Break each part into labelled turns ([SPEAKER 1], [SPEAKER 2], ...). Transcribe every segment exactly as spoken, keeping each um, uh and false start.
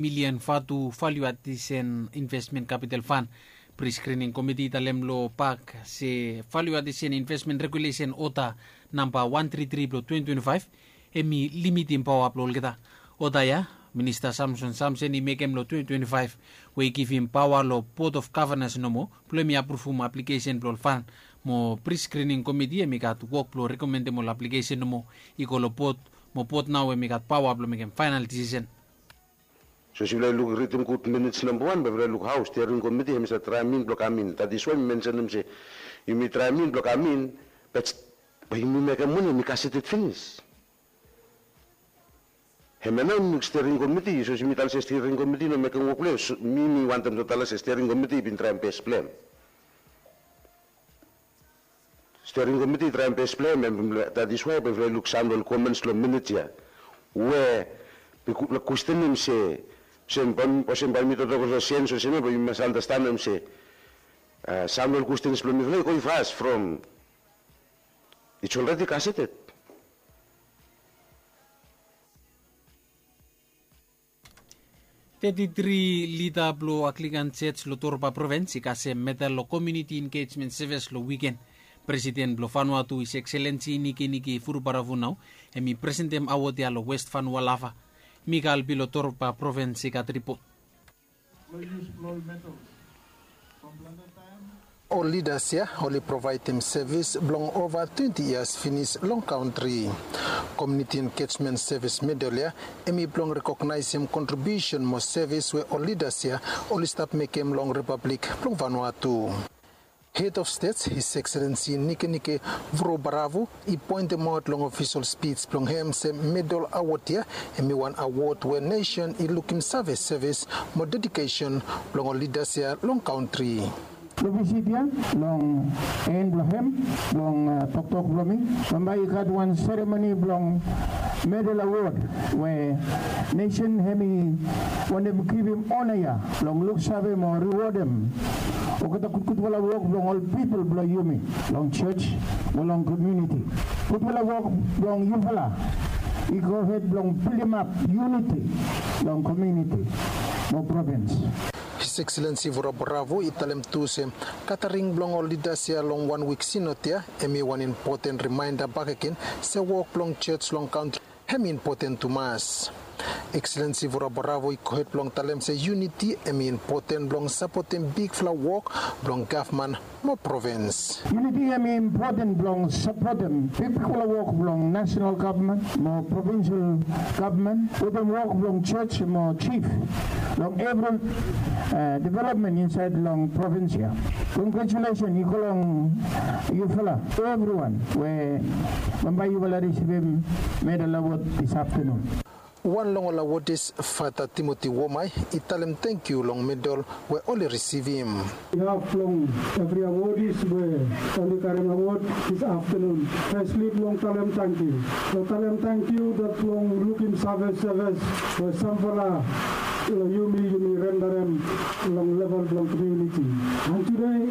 [SPEAKER 1] million fatu value addition investment capital fund pre-screening committee talemlo pak se value addition investment regulation ota number one thirty-three twenty twenty-five emi limiting power upload kita ota ya Minister Samson Samson i mekem lo twenty twenty-five we give him power lo board of governance nomo plemi approve mo application blo fan mo pre-screening committee emi kat work blo recommend mo application nomo iko lo board mo board now emi kat power blo mekem final decision.
[SPEAKER 2] So si vlei look written good minutes number one, but vlei look house steering committee hemi sa try min block amin. That is why we mention him say you may try min block amin, but but you make a money mi cassette it finish. Hemena nuk steering committee, so si mi tal se steering committee no make a work play. Mi mi want them to tell us steering committee bin try and best plan. Steering committee try and best plan, that is why we vlei look sample comments lo minutes ya. Where the question him say Sempam, sempam itu tu kalau sense, so we must understand them say. Uh, Samuel questions from me very fast from. It's already cassetted.
[SPEAKER 1] thirty-three lita blo aklikan church lo Torba province kase metal lo community engagement service lo weekend. President blo Vanuatu His Excellency Niki Niki Furubarafunau emi presentem award lo West Vanuatu Mikael Bilo Torba province kat report.
[SPEAKER 3] All leaders here only provide them service belong over twenty years finish long country. Community engagement service medal here, Emi belong recognize him contribution more service where all leaders here only start make him long republic belong Vanuatu. Head of States, His Excellency Niki Niki Furubaravu, he pointed out long official speech from him say medal award here, and me one award where nation is looking service service more dedication long leaders here long country.
[SPEAKER 4] Lovisidia, long end blohem, long tok tok blooming. Sampai kat one ceremony belong medal award where nation hemi when they give him honor ya, long look sabe more reward him. Okata kut wala work belong all people belong yumi, long church, belong community. Kut wala work belong yufala. Iko head belong build up unity, long community, no province.
[SPEAKER 3] His Excellency Furubaravu italem tuse catering blong all leaders here long one week sinotia emi one important reminder back again se walk long church long country hem important to mass. Excellency Furubaravu ikohet blong talem se unity emi important blong supporting big flower walk blong government mo province.
[SPEAKER 4] Unity emi important blong supporting big flower walk blong national government mo provincial government with them walk blong church mo chief long every uh, development inside long province here. Congratulations, you long you fella everyone where Mumbai you will receive medal award this afternoon.
[SPEAKER 3] One long award is Father Timothy Womai. Italem thank you long medal we only receive him.
[SPEAKER 5] We have long every award is where only carrying award this afternoon. Firstly, long talem thank you. So talem thank you that long looking service service for Samfala Yumi Yumi Rendarem long level long community. And today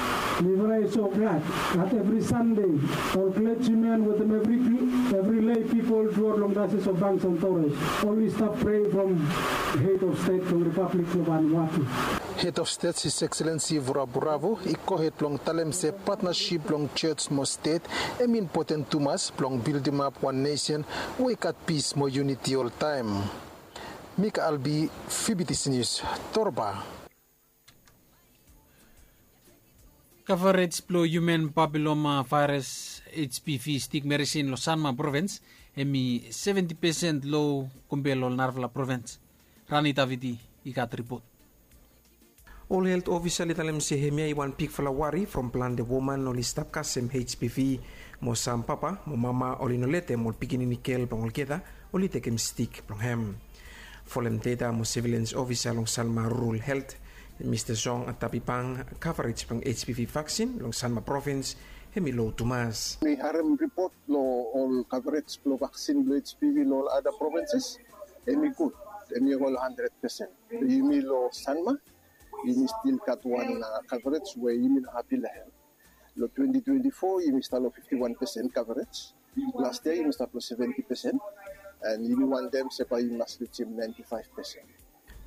[SPEAKER 5] we are so glad that every Sunday all clergymen with them every every lay people draw long dashes of banks and Torres always stop praying from head of state from Republic of Vanuatu.
[SPEAKER 3] Head of State His Excellency Furubaravu ikohet long talem se partnership long church mo state em important to mas long build him up one nation wake at peace more unity all time. Mika Albi, F B T C News, Torba.
[SPEAKER 1] Coverage plo human papilloma virus H P V stick medicine lo Sanma province emi seventy percent low compare lo Narvala province. Rani Taviti ikat report.
[SPEAKER 6] All health official italem si hemia iwan pik falawari from plan the woman no listap kasem H P V mo sam papa mo mama olinolete mo pikini nikel pangol kita olite kem stick panghem. Folem data mo surveillance officer long Salma Rural Health Mister Zong at Tapipang coverage pang H P V vaccine long Sanma province hemi low tumas.
[SPEAKER 7] We harem report lo all coverage lo vaccine lo H P V lo other provinces hemi good hemi all one hundred percent. Hemi lo Sanma hemi still got one uh, coverage where hemi happy level. Lo twenty twenty-four hemi still fifty-one percent coverage. Last year hemi still seventy percent and hemi one them sepa hemi must reach ninety-five percent.